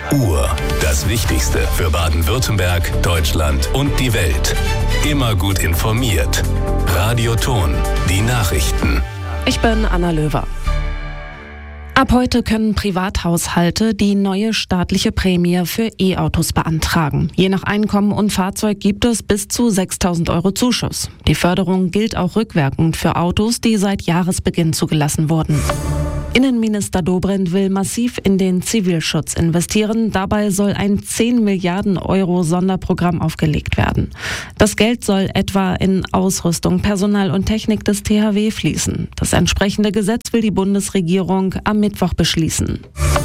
Uhr. Das Wichtigste für Baden-Württemberg, Deutschland und die Welt. Immer gut informiert. Radio Ton. Die Nachrichten. Ich bin Anna Löwer. Ab heute können Privathaushalte die neue staatliche Prämie für E-Autos beantragen. Je nach Einkommen und Fahrzeug gibt es bis zu 6.000 € Zuschuss. Die Förderung gilt auch rückwirkend für Autos, die seit Jahresbeginn zugelassen wurden. Innenminister Dobrindt will massiv in den Zivilschutz investieren. Dabei soll ein 10 Milliarden € Sonderprogramm aufgelegt werden. Das Geld soll etwa in Ausrüstung, Personal und Technik des THW fließen. Das entsprechende Gesetz will die Bundesregierung am Mittwoch beschließen.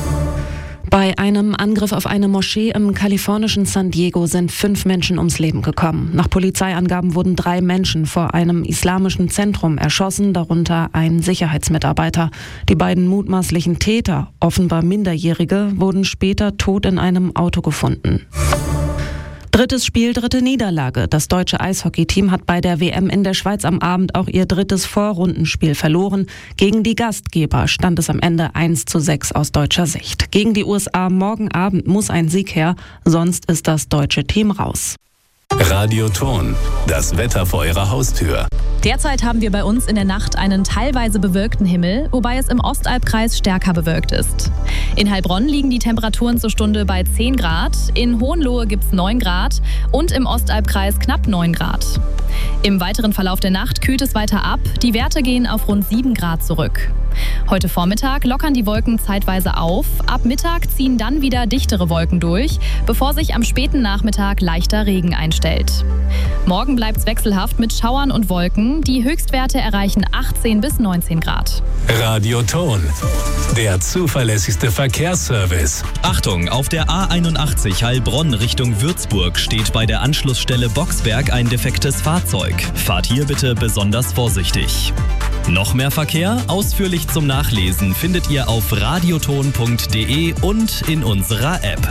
Bei einem Angriff auf eine Moschee im kalifornischen San Diego sind 5 Menschen ums Leben gekommen. Nach Polizeiangaben wurden 3 Menschen vor einem islamischen Zentrum erschossen, darunter ein Sicherheitsmitarbeiter. Die beiden mutmaßlichen Täter, offenbar Minderjährige, wurden später tot in einem Auto gefunden. Drittes Spiel, dritte Niederlage. Das deutsche Eishockeyteam hat bei der WM in der Schweiz am Abend auch ihr drittes Vorrundenspiel verloren. Gegen die Gastgeber stand es am Ende 1:6 aus deutscher Sicht. Gegen die USA morgen Abend muss ein Sieg her, sonst ist das deutsche Team raus. Radio Ton. Das Wetter vor Ihrer Haustür. Derzeit haben wir bei uns in der Nacht einen teilweise bewölkten Himmel, wobei es im Ostalbkreis stärker bewölkt ist. In Heilbronn liegen die Temperaturen zur Stunde bei 10 Grad, in Hohenlohe gibt es 9 Grad und im Ostalbkreis knapp 9 Grad. Im weiteren Verlauf der Nacht kühlt es weiter ab, die Werte gehen auf rund 7 Grad zurück. Heute Vormittag lockern die Wolken zeitweise auf, ab Mittag ziehen dann wieder dichtere Wolken durch, bevor sich am späten Nachmittag leichter Regen einstellt. Morgen bleibt es wechselhaft mit Schauern und Wolken, die Höchstwerte erreichen 18 bis 19 Grad. Radio Ton, der zuverlässigste Verkehrsservice. Achtung, auf der A81 Heilbronn Richtung Würzburg steht bei der Anschlussstelle Boxberg ein defektes Fahrzeug. Fahrt hier bitte besonders vorsichtig. Noch mehr Verkehr? Ausführlich zum Nachlesen findet ihr auf radioton.de und in unserer App.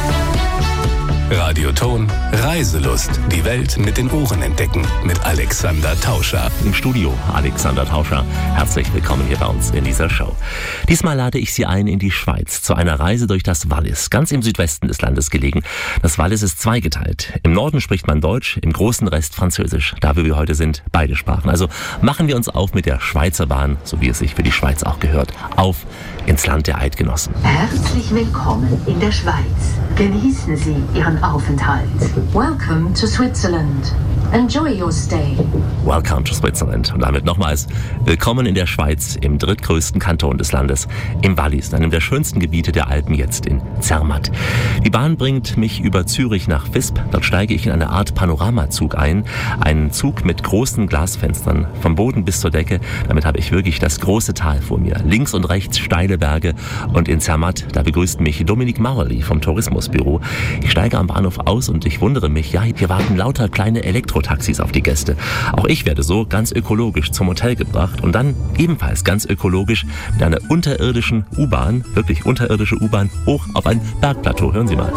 Radio Ton, Reiselust. Die Welt mit den Ohren entdecken. Mit Alexander Tauscher. Im Studio Alexander Tauscher. Herzlich willkommen hier bei uns in dieser Show. Diesmal lade ich Sie ein in die Schweiz zu einer Reise durch das Wallis, ganz im Südwesten des Landes gelegen. Das Wallis ist zweigeteilt. Im Norden spricht man Deutsch, im großen Rest Französisch. Da, wo wir heute sind, beide Sprachen. Also machen wir uns auf mit der Schweizer Bahn, so wie es sich für die Schweiz auch gehört, auf ins Land der Eidgenossen. Herzlich willkommen in der Schweiz. Genießen Sie Ihren Aufenthalt. Welcome to Switzerland. Enjoy your stay. Welcome to Switzerland. Und damit nochmals willkommen in der Schweiz, im drittgrößten Kanton des Landes, im Wallis, einem der schönsten Gebiete der Alpen, jetzt in Zermatt. Die Bahn bringt mich über Zürich nach Visp. Dort steige ich in eine Art Panoramazug ein. Einen Zug mit großen Glasfenstern, vom Boden bis zur Decke. Damit habe ich wirklich das große Tal vor mir. Links und rechts steile Berge. Und in Zermatt, da begrüßt mich Dominique Mauerli vom Tourismusbüro. Ich steige am Bahnhof aus und ich wundere mich, ja, hier warten lauter kleine Elektrotaxis auf die Gäste. Auch ich werde so ganz ökologisch zum Hotel gebracht und dann ebenfalls ganz ökologisch mit einer unterirdischen U-Bahn, wirklich unterirdische U-Bahn, hoch auf ein Bergplateau. Hören Sie mal.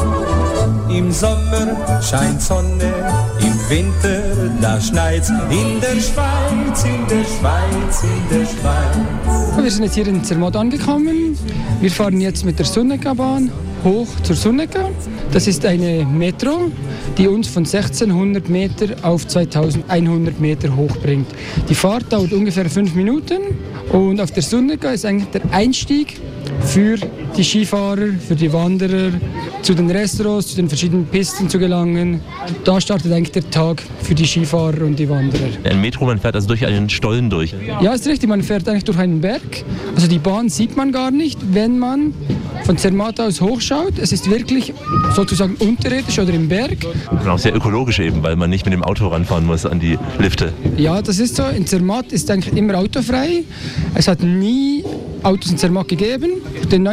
Im Sommer scheint Sonne, im Winter da schneit's. In der Schweiz, in der Schweiz, in der Schweiz. Wir sind jetzt hier in Zermatt angekommen. Wir fahren jetzt mit der Sunneka-Bahn hoch zur Sunneka. Das ist eine Metro, die uns von 1600 Meter auf 2100 Meter hochbringt. Die Fahrt dauert ungefähr 5 Minuten und auf der Sunneka ist eigentlich der Einstieg für die Skifahrer, für die Wanderer, zu den Restaurants, zu den verschiedenen Pisten zu gelangen. Da startet eigentlich der Tag für die Skifahrer und die Wanderer. Ein Metro, man fährt also durch einen Stollen durch? Ja, ist richtig, man fährt eigentlich durch einen Berg. Also die Bahn sieht man gar nicht, wenn man von Zermatt aus hochschaut. Es ist wirklich sozusagen unterirdisch oder im Berg. Und auch sehr ökologisch eben, weil man nicht mit dem Auto ranfahren muss an die Lifte. Ja, das ist so. In Zermatt ist eigentlich immer autofrei. Es hat nie Autos in Zermatt gegeben. Denn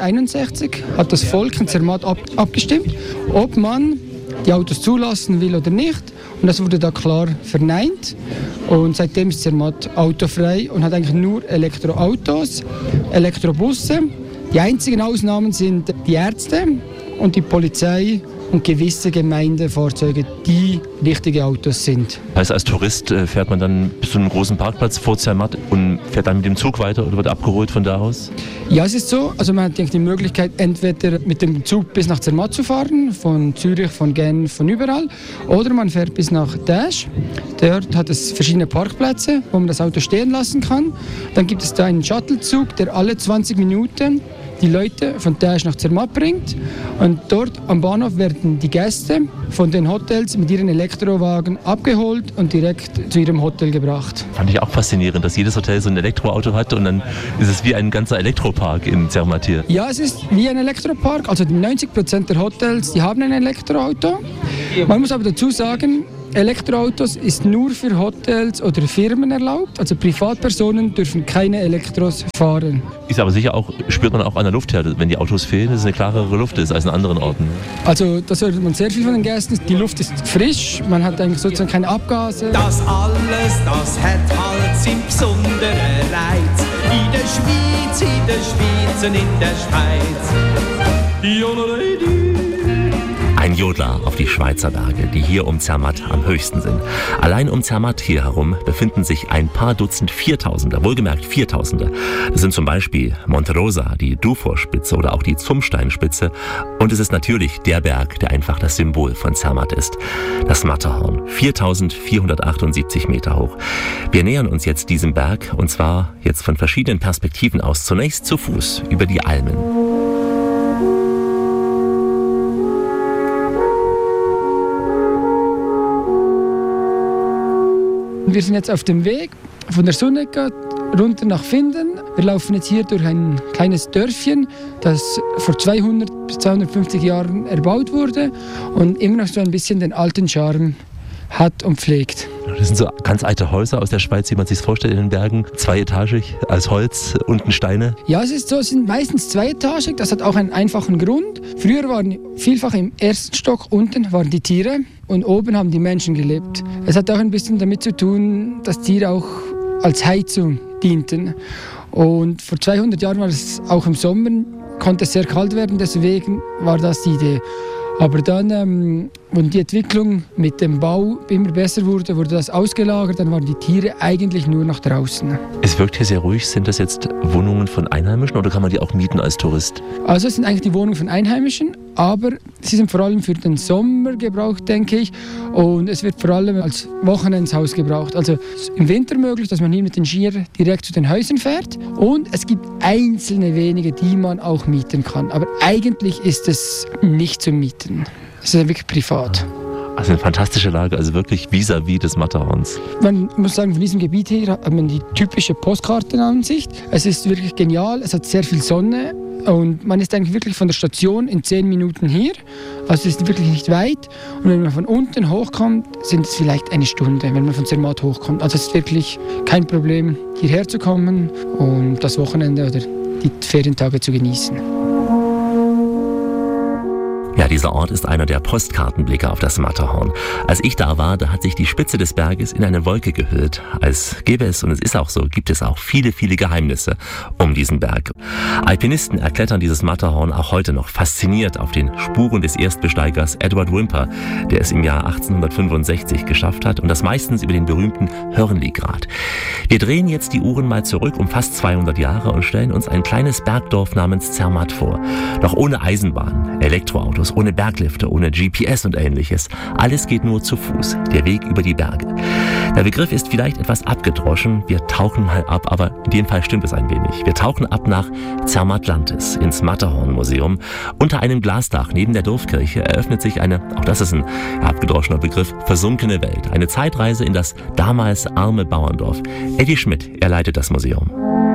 1961 hat das Volk in Zermatt abgestimmt, ob man die Autos zulassen will oder nicht. Und das wurde da klar verneint. Und seitdem ist Zermatt autofrei und hat eigentlich nur Elektroautos, Elektrobusse. Die einzigen Ausnahmen sind die Ärzte und die Polizei und gewisse Gemeindefahrzeuge, die richtige Autos sind. Heißt, als Tourist fährt man dann bis zu einem großen Parkplatz vor Zermatt und fährt dann mit dem Zug weiter oder wird abgeholt von da aus? Ja, es ist so. Also man hat die Möglichkeit, entweder mit dem Zug bis nach Zermatt zu fahren, von Zürich, von Genf, von überall, oder man fährt bis nach Daesch. Dort hat es verschiedene Parkplätze, wo man das Auto stehen lassen kann. Dann gibt es da einen Shuttlezug, der alle 20 Minuten die Leute von Daesch nach Zermatt bringt. Und dort am Bahnhof werden die Gäste von den Hotels mit ihren Elektrowagen abgeholt und direkt zu ihrem Hotel gebracht. Fand ich auch faszinierend, dass jedes Hotel so ein Elektroauto hat und dann ist es wie ein ganzer Elektropark in Zermatt hier. Ja, es ist wie ein Elektropark. Also 90% der Hotels, die haben ein Elektroauto. Man muss aber dazu sagen, Elektroautos ist nur für Hotels oder Firmen erlaubt, also Privatpersonen dürfen keine Elektros fahren. Ist aber sicher auch, spürt man auch an der Luft her, wenn die Autos fehlen, dass es eine klarere Luft ist als in anderen Orten. Also das hört man sehr viel von den Gästen, die Luft ist frisch, man hat eigentlich sozusagen keine Abgase. Das alles, das hat halt seinen besonderen Reiz. In der Schweiz und in der Schweiz. Ein Jodler auf die Schweizer Berge, die hier um Zermatt am höchsten sind. Allein um Zermatt hier herum befinden sich ein paar Dutzend Viertausender, wohlgemerkt Viertausender. Das sind zum Beispiel Monte Rosa, die Dufour-Spitze oder auch die Zumstein-Spitze. Und es ist natürlich der Berg, der einfach das Symbol von Zermatt ist. Das Matterhorn, 4.478 Meter hoch. Wir nähern uns jetzt diesem Berg und zwar jetzt von verschiedenen Perspektiven aus. Zunächst zu Fuß über die Almen. Wir sind jetzt auf dem Weg von der Sunnegga runter nach Finden. Wir laufen jetzt hier durch ein kleines Dörfchen, das vor 200 bis 250 Jahren erbaut wurde und immer noch so ein bisschen den alten Charme hat und pflegt. Das sind so ganz alte Häuser aus der Schweiz, wie man sich vorstellt in den Bergen. Zweietagig, als Holz, unten Steine. Ja, es ist so, es sind meistens zweietagig. Das hat auch einen einfachen Grund. Früher waren vielfach im ersten Stock unten waren die Tiere und oben haben die Menschen gelebt. Es hat auch ein bisschen damit zu tun, dass Tiere auch als Heizung dienten. Und vor 200 Jahren war es auch im Sommer, konnte es sehr kalt werden, deswegen war das die Idee. Aber dann, als die Entwicklung mit dem Bau immer besser wurde, wurde das ausgelagert, dann waren die Tiere eigentlich nur noch draußen. Es wirkt hier sehr ruhig. Sind das jetzt Wohnungen von Einheimischen oder kann man die auch mieten als Tourist? Also es sind eigentlich die Wohnungen von Einheimischen, aber sie sind vor allem für den Sommer gebraucht, denke ich. Und es wird vor allem als Wochenendshaus gebraucht. Also es ist im Winter möglich, dass man hier mit den Skiern direkt zu den Häusern fährt. Und es gibt einzelne wenige, die man auch mieten kann. Aber eigentlich ist es nicht zu mieten. Es ist wirklich privat. Also eine fantastische Lage, also wirklich vis-à-vis des Matterhorns. Man muss sagen, von diesem Gebiet hier hat man die typische Postkartenansicht. Es ist wirklich genial, es hat sehr viel Sonne und man ist eigentlich wirklich von der Station in 10 Minuten hier. Also es ist wirklich nicht weit. Und wenn man von unten hochkommt, sind es vielleicht eine Stunde, wenn man von Zermatt hochkommt. Also es ist wirklich kein Problem, hierher zu kommen und das Wochenende oder die Ferientage zu genießen. Ja, dieser Ort ist einer der Postkartenblicke auf das Matterhorn. Als ich da war, da hat sich die Spitze des Berges in eine Wolke gehüllt. Als gäbe es, und es ist auch so, gibt es auch viele, viele Geheimnisse um diesen Berg. Alpinisten erklettern dieses Matterhorn auch heute noch fasziniert auf den Spuren des Erstbesteigers Edward Whymper, der es im Jahr 1865 geschafft hat und das meistens über den berühmten Hörnli-Grat. Wir drehen jetzt die Uhren mal zurück um fast 200 Jahre und stellen uns ein kleines Bergdorf namens Zermatt vor. Doch ohne Eisenbahn, Elektroautos, ohne Berglifte, ohne GPS und Ähnliches. Alles geht nur zu Fuß, der Weg über die Berge. Der Begriff ist vielleicht etwas abgedroschen, wir tauchen mal ab, aber in dem Fall stimmt es ein wenig. Wir tauchen ab nach Zermatt-Lantis, ins Matterhorn-Museum. Unter einem Glasdach neben der Dorfkirche eröffnet sich eine, auch das ist ein abgedroschener Begriff, versunkene Welt. Eine Zeitreise in das damals arme Bauerndorf. Eddie Schmidt, er leitet das Museum.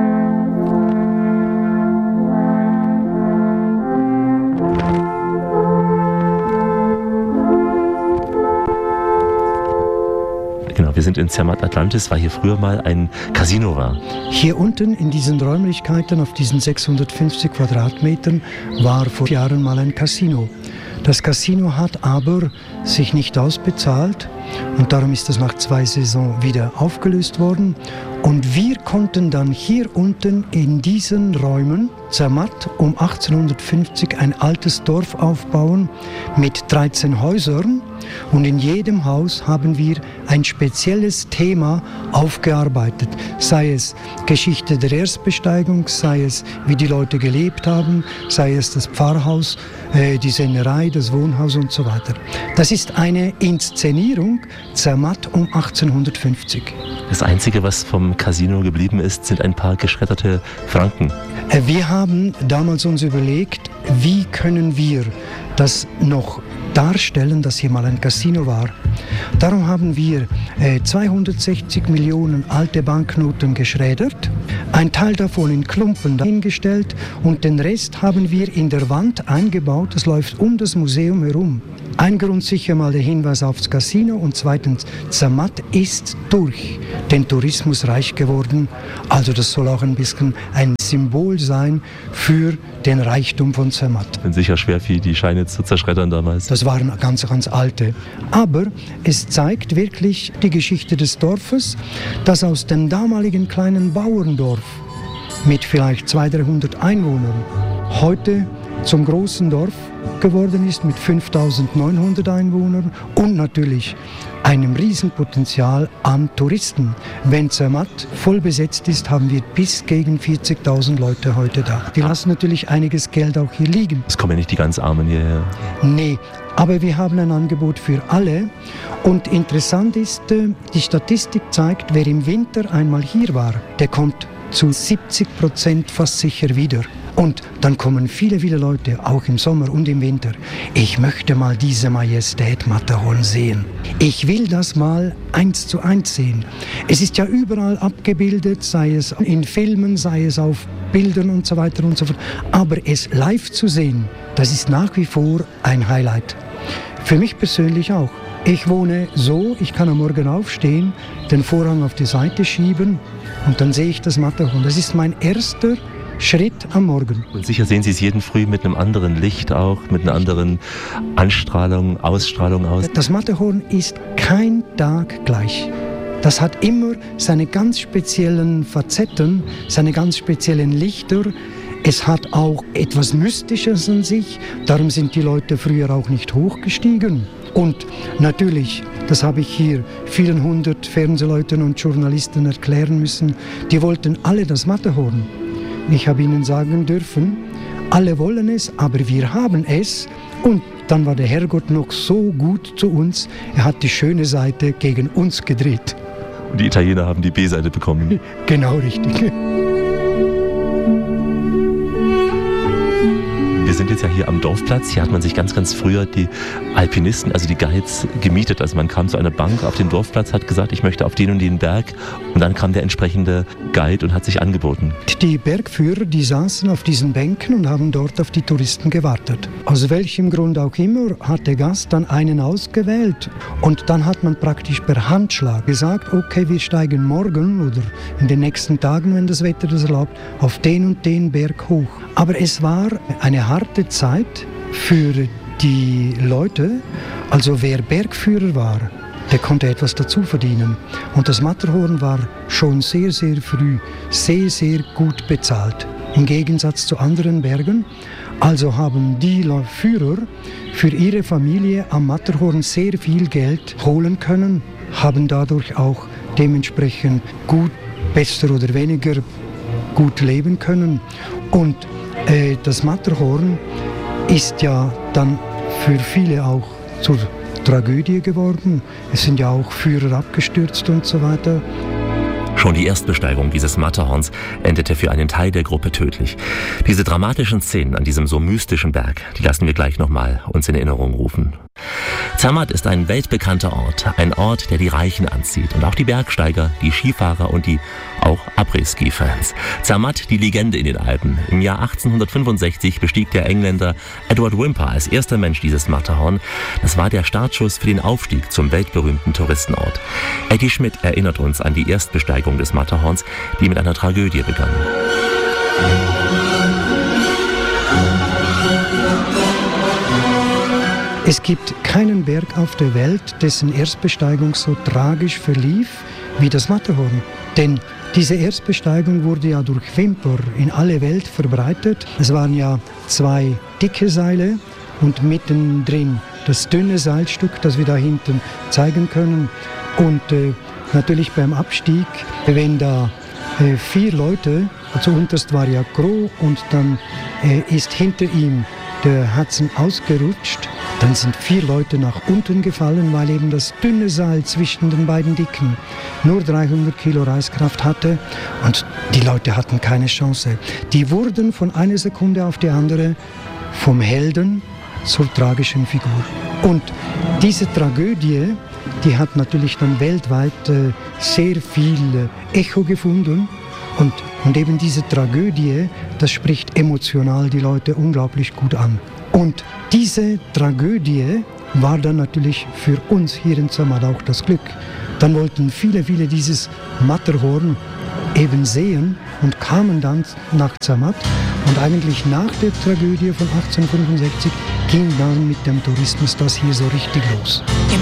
Genau, wir sind in Zermatt Atlantis, weil hier früher mal ein Casino war. Hier unten in diesen Räumlichkeiten, auf diesen 650 Quadratmetern, war vor Jahren mal ein Casino. Das Casino hat aber sich nicht ausbezahlt und darum ist das nach 2 Saisons wieder aufgelöst worden. Und wir konnten dann hier unten in diesen Räumen Zermatt um 1850 ein altes Dorf aufbauen mit 13 Häusern. Und in jedem Haus haben wir ein spezielles Thema aufgearbeitet. Sei es Geschichte der Erstbesteigung, sei es wie die Leute gelebt haben, sei es das Pfarrhaus, die Sennerei, das Wohnhaus und so weiter. Das ist eine Inszenierung Zermatt um 1850. Das Einzige, was vom Casino geblieben ist, sind ein paar geschredderte Franken. Wir haben damals uns überlegt, wie können wir das noch darstellen, dass hier mal ein Casino war. Darum haben wir 260 Millionen alte Banknoten geschreddert, ein Teil davon in Klumpen dahingestellt und den Rest haben wir in der Wand eingebaut. Das läuft um das Museum herum. Ein Grund sicher mal der Hinweis aufs Casino und zweitens, Zermatt ist durch den Tourismus reich geworden. Also das soll auch ein bisschen ein Symbol sein für den Reichtum von Zermatt. Sicher schwer, die Scheine zu zerschreddern damals. Das waren ganz, ganz alte. Aber es zeigt wirklich die Geschichte des Dorfes, das aus dem damaligen kleinen Bauerndorf mit vielleicht 200-300 Einwohnern heute zum großen Dorf geworden ist mit 5.900 Einwohnern und natürlich einem Riesenpotenzial an Touristen. Wenn Zermatt voll besetzt ist, haben wir bis gegen 40.000 Leute heute da. Die lassen natürlich einiges Geld auch hier liegen. Es kommen ja nicht die ganz Armen hierher. Nee, aber wir haben ein Angebot für alle. Und interessant ist, die Statistik zeigt, wer im Winter einmal hier war, der kommt zu 70% fast sicher wieder. Und dann kommen viele, viele Leute, auch im Sommer und im Winter. Ich möchte mal diese Majestät Matterhorn sehen. Ich will das mal 1:1 sehen. Es ist ja überall abgebildet, sei es in Filmen, sei es auf Bildern und so weiter und so fort. Aber es live zu sehen, das ist nach wie vor ein Highlight. Für mich persönlich auch. Ich wohne so, ich kann am Morgen aufstehen, den Vorhang auf die Seite schieben und dann sehe ich das Matterhorn. Das ist mein erster Schritt am Morgen. Und sicher sehen Sie es jeden Früh mit einem anderen Licht auch, mit einer anderen Anstrahlung, Ausstrahlung aus. Das Matterhorn ist kein Tag gleich. Das hat immer seine ganz speziellen Facetten, seine ganz speziellen Lichter. Es hat auch etwas Mystisches an sich. Darum sind die Leute früher auch nicht hochgestiegen. Und natürlich, das habe ich hier vielen 100 Fernsehleuten und Journalisten erklären müssen, die wollten alle das Matterhorn. Ich habe ihnen sagen dürfen, alle wollen es, aber wir haben es. Und dann war der Herrgott noch so gut zu uns, er hat die schöne Seite gegen uns gedreht. Und die Italiener haben die B-Seite bekommen. Genau richtig. Wir sind jetzt ja hier am Dorfplatz. Hier hat man sich ganz, ganz früher die Alpinisten, also die Guides, gemietet. Also man kam zu einer Bank auf dem Dorfplatz, hat gesagt, ich möchte auf den und den Berg. Und dann kam der entsprechende Guide und hat sich angeboten. Die Bergführer, die saßen auf diesen Bänken und haben dort auf die Touristen gewartet. Aus welchem Grund auch immer hat der Gast dann einen ausgewählt. Und dann hat man praktisch per Handschlag gesagt, okay, wir steigen morgen oder in den nächsten Tagen, wenn das Wetter das erlaubt, auf den und den Berg hoch. Aber es war eine harte Zeit für die Leute. Also wer Bergführer war, der konnte etwas dazu verdienen. Und das Matterhorn war schon sehr, sehr früh sehr, sehr gut bezahlt. Im Gegensatz zu anderen Bergen. Also haben die Führer für ihre Familie am Matterhorn sehr viel Geld holen können, haben dadurch auch dementsprechend gut, besser oder weniger gut leben können. Und das Matterhorn ist ja dann für viele auch zur Tragödie geworden. Es sind ja auch Führer abgestürzt und so weiter. Schon die Erstbesteigung dieses Matterhorns endete für einen Teil der Gruppe tödlich. Diese dramatischen Szenen an diesem so mystischen Berg, die lassen wir gleich nochmal uns in Erinnerung rufen. Zermatt ist ein weltbekannter Ort, ein Ort, der die Reichen anzieht und auch die Bergsteiger, die Skifahrer und die auch Après-Ski-Fans. Zermatt, die Legende in den Alpen. Im Jahr 1865 bestieg der Engländer Edward Whymper als erster Mensch dieses Matterhorn. Das war der Startschuss für den Aufstieg zum weltberühmten Touristenort. Eddie Schmidt erinnert uns an die Erstbesteigung des Matterhorns, die mit einer Tragödie begann. Es gibt keinen Berg auf der Welt, dessen Erstbesteigung so tragisch verlief wie das Matterhorn. Denn diese Erstbesteigung wurde ja durch Wimper in alle Welt verbreitet. Es waren ja 2 dicke Seile und mittendrin das dünne Seilstück, das wir da hinten zeigen können. Und natürlich beim Abstieg, wenn da 4 Leute, also unterst war ja Gros und dann ist hinter ihm der Hudson ausgerutscht, dann sind 4 Leute nach unten gefallen, weil eben das dünne Seil zwischen den beiden Dicken nur 300 Kilo Reißkraft hatte und die Leute hatten keine Chance. Die wurden von einer Sekunde auf die andere vom Helden zur tragischen Figur. Und diese Tragödie, die hat natürlich dann weltweit sehr viel Echo gefunden. Und eben diese Tragödie, das spricht emotional die Leute unglaublich gut an. Und diese Tragödie war dann natürlich für uns hier in Zermatt auch das Glück. Dann wollten viele dieses Matterhorn eben sehen und kamen dann nach Zermatt. Und eigentlich nach der Tragödie von 1865 ging dann mit dem Tourismus das hier so richtig los. Im